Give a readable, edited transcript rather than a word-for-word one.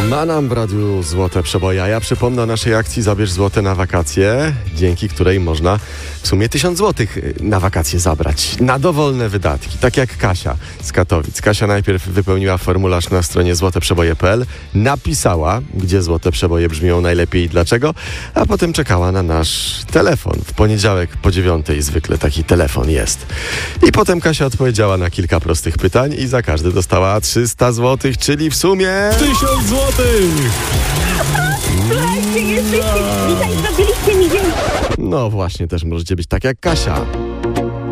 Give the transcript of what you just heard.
Ma nam w radiu złote przeboje. Ja przypomnę o naszej akcji Zabierz złote na wakacje, dzięki której można w sumie 1000 złotych na wakacje zabrać. Na dowolne wydatki, tak jak Kasia z Katowic. Kasia najpierw wypełniła formularz na stronie złoteprzeboje.pl, napisała, gdzie złote przeboje brzmią najlepiej i dlaczego, a potem czekała na nasz telefon. W poniedziałek po 9:00 zwykle taki telefon jest. I potem Kasia odpowiedziała na kilka prostych pytań i za każde dostała 300 złotych, czyli w sumie 1000 złotych! Słuchajcie, jesteście dzisiaj, zrobiliście mi dzień. No właśnie, też możecie być tak jak Kasia.